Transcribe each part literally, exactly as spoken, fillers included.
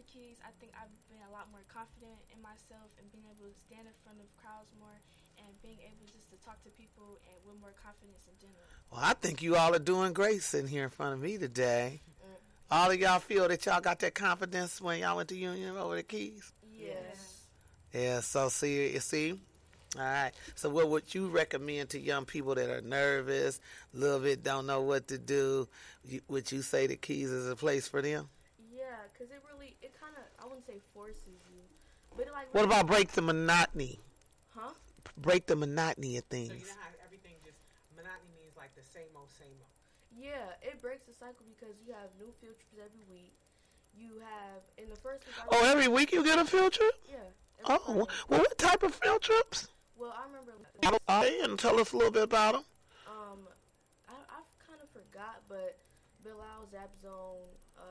Keys, I think I've been a lot more confident in myself and being able to stand in front of crowds more and being able just to talk to people and with more confidence in general. Well, I think you all are doing great sitting here in front of me today. Mm. All of y'all feel that y'all got that confidence when y'all went to Union over the Keys? Yes. Yeah, so see, you see? All right. So what would you recommend to young people that are nervous, a little bit don't know what to do? You, would you say the Keys is a place for them? Yeah, because it really, it kind of, I wouldn't say forces you, but it like... What about break the monotony? Huh? Break the monotony of things. So you know how everything just, monotony means like the same old, same old. Yeah, it breaks the cycle because you have new field trips every week. You have, in the first week... I Oh, every week you get a field trip? Yeah. Oh, well, what type of field trips? Well, I remember... Hey, and tell us a little bit about them. Um, I, I kind of forgot, but Bilal, Zap Zone, uh,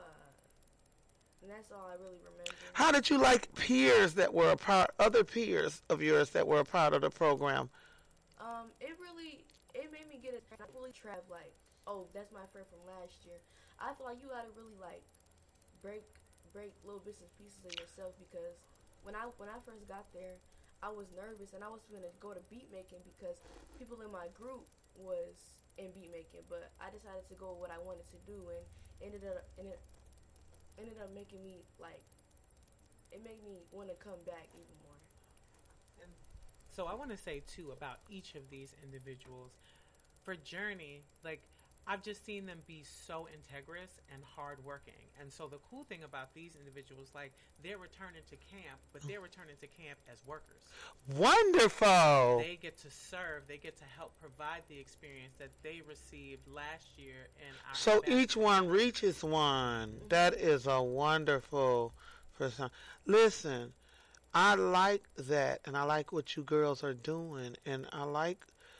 and that's all I really remember. How did you like peers that were a part, other peers of yours that were a part of the program? Um, it really, it made me get a really trap like, oh, that's my friend from last year. I feel like you gotta really like break, break little bits and pieces of yourself because when I when I first got there, I was nervous and I was going to go to beat making because people in my group was in beat making, but I decided to go with what I wanted to do and ended up and it ended up making me like it made me want to come back even more. And so I want to say too about each of these individuals. For Journey, like I've just seen them be so integrous and hardworking. And so the cool thing about these individuals, like they're returning to camp, but they're returning to camp as workers. Wonderful. They get to serve. They get to help provide the experience that they received last year. In our so ambassador. Each one reaches one. That is a wonderful person. Listen, I like that, and I like what you girls are doing, and I like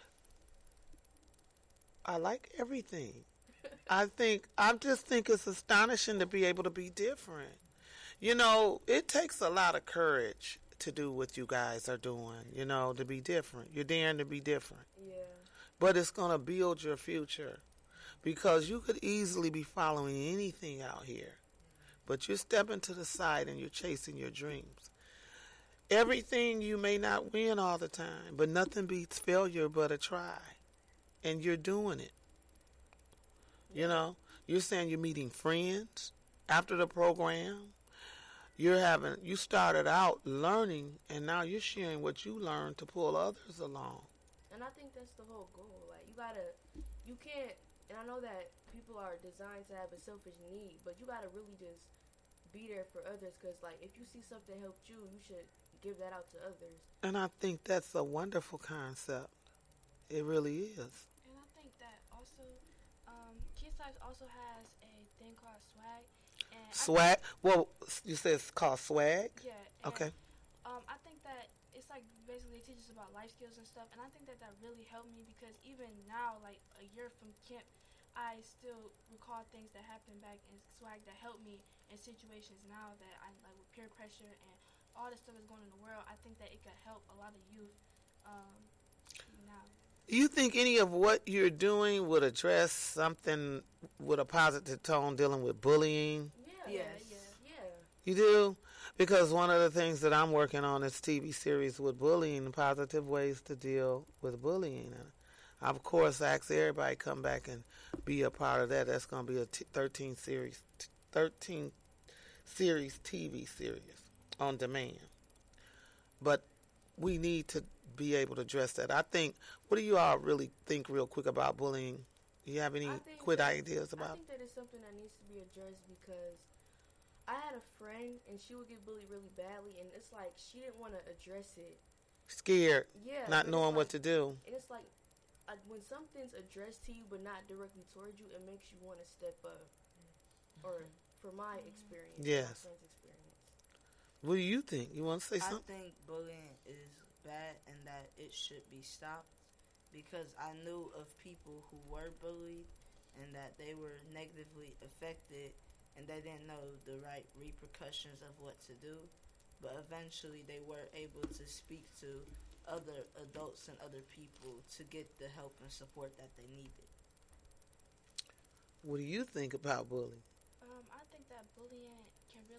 I like everything. I think I just think it's astonishing to be able to be different. You know, it takes a lot of courage to do what you guys are doing, you know, to be different. You're daring to be different. Yeah. But it's going to build your future because you could easily be following anything out here. But you're stepping to the side and you're chasing your dreams. Everything you may not win all the time, but nothing beats failure but a try. And you're doing it. You know, you're saying you're meeting friends after the program. You're having, you started out learning, and now you're sharing what you learned to pull others along. And I think that's the whole goal. Like, you gotta, you can't, and I know that people are designed to have a selfish need, but you gotta really just be there for others, because, like, if you see something helped you, you should give that out to others. And I think that's a wonderful concept. It really is. And I think that also, um, Kids Life also has a thing called swag. And swag? Well, you said it's called swag? Yeah. Okay. Um, I think that it's like basically they teach us about life skills and stuff, and I think that that really helped me because even now, like a year from camp, I still recall things that happened back in swag that helped me in situations now that I like with peer pressure and all the stuff that's going on in the world. I think that it could help a lot of youth um, now. You think any of what you're doing would address something with a positive tone dealing with bullying? Yeah, yes. yeah, yeah. You do? Because one of the things that I'm working on is T V series with bullying, positive ways to deal with bullying. And I, of course, ask everybody to come back and be a part of that. That's going to be a t- thirteen series, t- thirteen series T V series on demand. But we need to be able to address that. I think, what do you all really think real quick about bullying? Do you have any quick that, ideas about it? I think that it's something that needs to be addressed because I had a friend and she would get bullied really badly, and it's like she didn't want to address it. Scared. Yeah. Not knowing like, what to do. And it's like uh, when something's addressed to you but not directly towards you, it makes you want to step up. Or for my experience. Yes. My friend's experience. What do you think? You want to say I something? think bullying is bad and that it should be stopped because I knew of people who were bullied and that they were negatively affected and they didn't know the right repercussions of what to do, but eventually they were able to speak to other adults and other people to get the help and support that they needed. What do you think about bullying? Um, I think that bullying